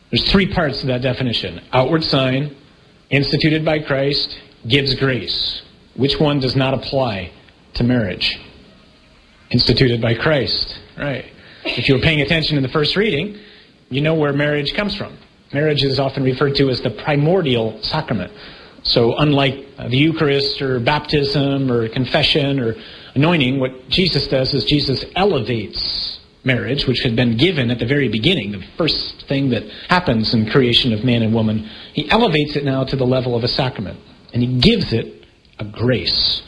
There's three parts to that definition. Outward sign, instituted by Christ, gives grace. Which one does not apply to marriage? Instituted by Christ. Right. If you were paying attention in the first reading, you know where marriage comes from. Marriage is often referred to as the primordial sacrament. So unlike the Eucharist or baptism or confession or anointing, what Jesus does is Jesus elevates marriage, which had been given at the very beginning, the first thing that happens in creation of man and woman. He elevates it now to the level of a sacrament, and he gives it a grace.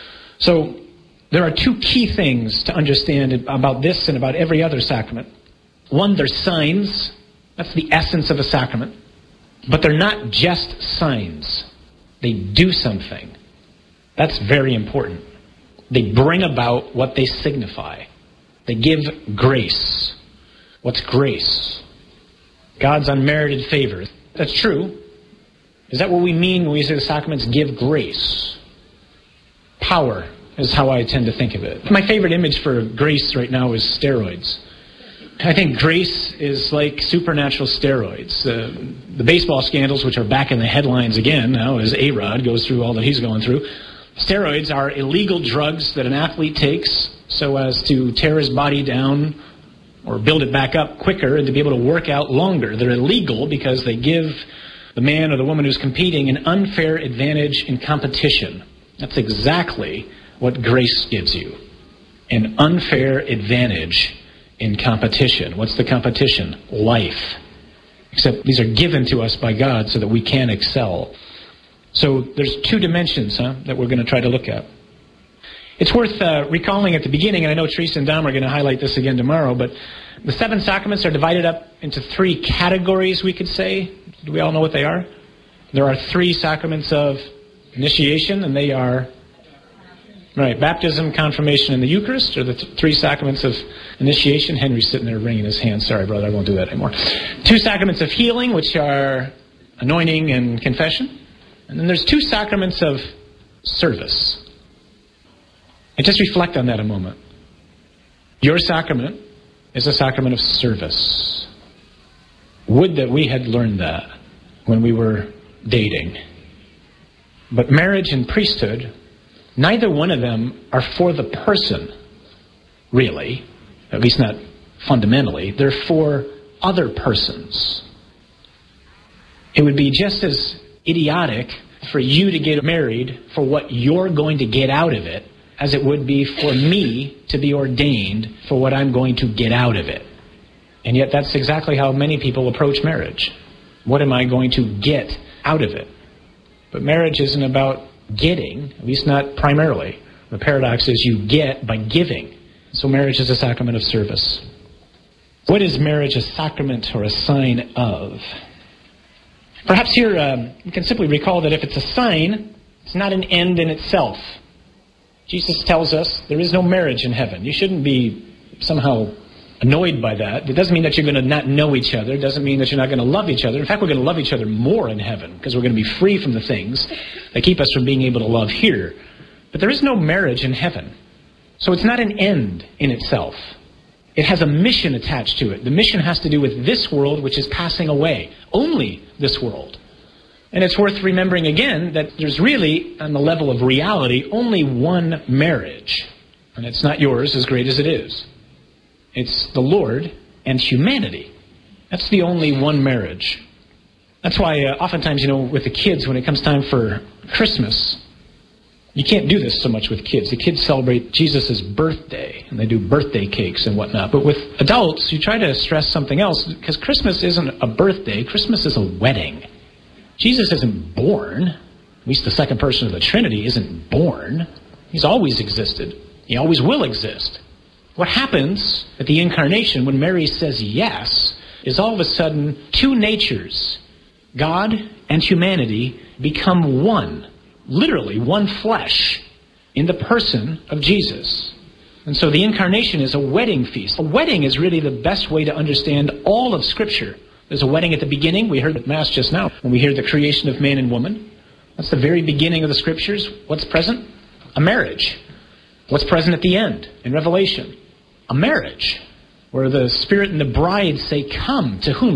So there are two key things to understand about this and about every other sacrament. One, they're signs. That's the essence of a sacrament. But they're not just signs. They do something. That's very important. They bring about what they signify. They give grace. What's grace? God's unmerited favor. That's true. Is that what we mean when we say the sacraments give grace? Power is how I tend to think of it. My favorite image for grace right now is steroids. I think grace is like supernatural steroids. The baseball scandals, which are back in the headlines again now as A-Rod goes through all that he's going through. Steroids are illegal drugs that an athlete takes so as to tear his body down or build it back up quicker and to be able to work out longer. They're illegal because they give the man or the woman who's competing an unfair advantage in competition. That's exactly what grace gives you. An unfair advantage in competition. What's the competition? Life. Except these are given to us by God so that we can excel. So there's two dimensions that we're going to try to look at. It's worth recalling at the beginning, and I know Teresa and Dom are going to highlight this again tomorrow, but the seven sacraments are divided up into three categories, we could say. Do we all know what they are? There are three sacraments of initiation, and they are baptism, confirmation, and the Eucharist are the three sacraments of initiation. Henry's sitting there wringing his hands. Sorry, brother, I won't do that anymore. Two sacraments of healing, which are anointing and confession. And then there's two sacraments of service. And just reflect on that a moment. Your sacrament is a sacrament of service. Would that we had learned that when we were dating. But marriage and priesthood, neither one of them are for the person, really. At least not fundamentally. They're for other persons. It would be just as idiotic for you to get married for what you're going to get out of it as it would be for me to be ordained for what I'm going to get out of it. And yet that's exactly how many people approach marriage. What am I going to get out of it? But marriage isn't about getting, at least not primarily. The paradox is you get by giving. So marriage is a sacrament of service. What is marriage a sacrament or a sign of? Perhaps here you can simply recall that if it's a sign, it's not an end in itself. Jesus tells us there is no marriage in heaven. You shouldn't be somehow annoyed by that. It doesn't mean that you're going to not know each other. It doesn't mean that you're not going to love each other. In fact, we're going to love each other more in heaven because we're going to be free from the things that keep us from being able to love here. But there is no marriage in heaven. So it's not an end in itself. It has a mission attached to it. The mission has to do with this world, which is passing away. Only this world. And it's worth remembering again that there's really, on the level of reality, only one marriage. And it's not yours, as great as it is. It's the Lord and humanity. That's the only one marriage. That's why oftentimes, with the kids, when it comes time for Christmas, you can't do this so much with kids. The kids celebrate Jesus' birthday, and they do birthday cakes and whatnot. But with adults, you try to stress something else, because Christmas isn't a birthday. Christmas is a wedding. Jesus isn't born. At least the second person of the Trinity isn't born. He's always existed. He always will exist. What happens at the incarnation when Mary says yes is all of a sudden two natures, God and humanity, become one. Literally one flesh in the person of Jesus. And so the incarnation is a wedding feast. A wedding is really the best way to understand all of Scripture. There's a wedding at the beginning. We heard at Mass just now when we hear the creation of man and woman. That's the very beginning of the Scriptures. What's present? A marriage. What's present at the end in Revelation? A marriage where the Spirit and the bride say, "Come," to whom?